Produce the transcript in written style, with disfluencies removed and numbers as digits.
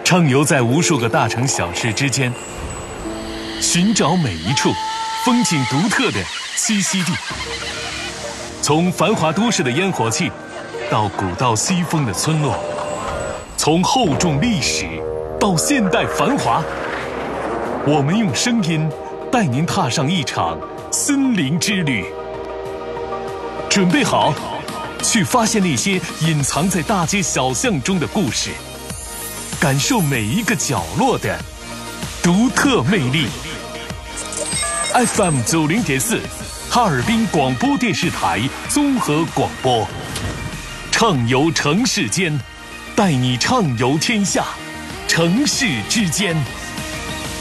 畅游在无数个大城小事之间，寻找每一处风景独特的栖息地。从繁华都市的烟火气，到古道西风的村落，从厚重历史到现代繁华，我们用声音带您踏上一场森林之旅。准备好，去发现那些隐藏在大街小巷中的故事，感受每一个角落的独特魅力。FM 90.4，哈尔滨广播电视台综合广播，畅游城市间，带你畅游天下，城市之间。